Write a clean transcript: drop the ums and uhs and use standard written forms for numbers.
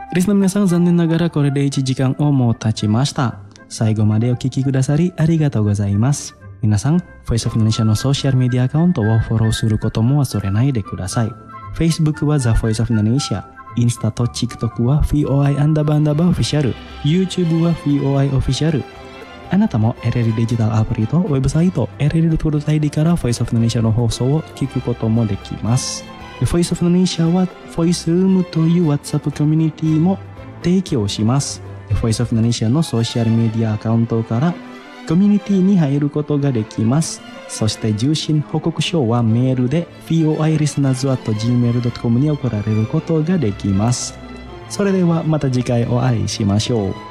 リスナーの皆さん、残念ながらこれで1時間をもう経ちました。最後までお聞きくださりありがとうございます。皆さん、Voice of Indonesia のソーシャルメディアアカウントをフォローすることも忘れないでください。Facebook は The Voice of Indonesia、インスタと TikTok は VOI_official、YouTube は VOI Official。あなたも LL デジタルアプリとウェブサイト LL.ID から Voice of Indonesia の放送を聞くこともできます。Voice of Indonesia は Voice Room という WhatsApp コミュニティも提供します。Voice of Indonesia のソーシャルメディアアカウントからコミュニティに入ることができます。そして受信報告書はメールで voilisteners@gmail.com に送られることができます。それではまた次回お会いしましょう。